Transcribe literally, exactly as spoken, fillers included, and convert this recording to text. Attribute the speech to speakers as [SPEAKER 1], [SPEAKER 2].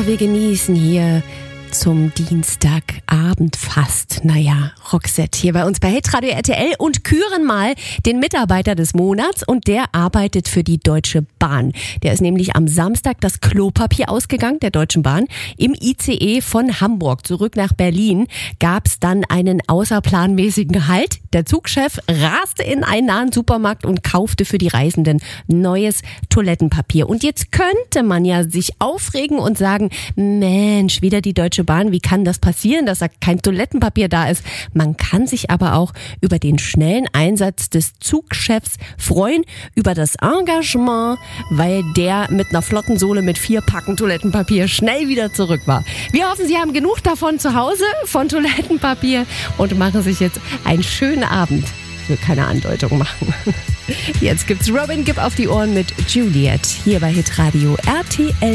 [SPEAKER 1] wir genießen hier zum Dienstagabend fast. Naja, Roxette hier bei uns bei Hitradio R T L und küren mal den Mitarbeiter des Monats und der arbeitet für die Deutsche Bahn. Der ist nämlich am Samstag das Klopapier ausgegangen, der Deutschen Bahn. Im I C E von Hamburg zurück nach Berlin gab es dann einen außerplanmäßigen Halt. Der Zugchef raste in einen nahen Supermarkt und kaufte für die Reisenden neues Toilettenpapier. Und jetzt könnte man ja sich aufregen und sagen, Mensch, wieder die Deutsche Bahn, wie kann das passieren, dass da kein Toilettenpapier da ist? Man kann sich aber auch über den schnellen Einsatz des Zugchefs freuen, über das Engagement, weil der mit einer flotten Sohle mit vier Packen Toilettenpapier schnell wieder zurück war. Wir hoffen, Sie haben genug davon zu Hause, von Toilettenpapier und machen sich jetzt einen schönen Abend. Ich will keine Andeutung machen. Jetzt gibt's Robin Gibb auf die Ohren mit Juliet hier bei Hitradio R T L.